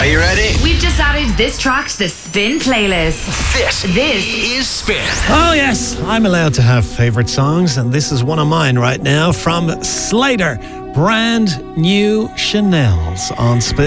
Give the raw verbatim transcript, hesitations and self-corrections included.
you ready? We've just added this track to the Spin playlist. This, This is Spin. Oh, yes, I'm allowed to have favourite songs, and this is one of mine right now from Slater. Brand new Chanel's on Spin.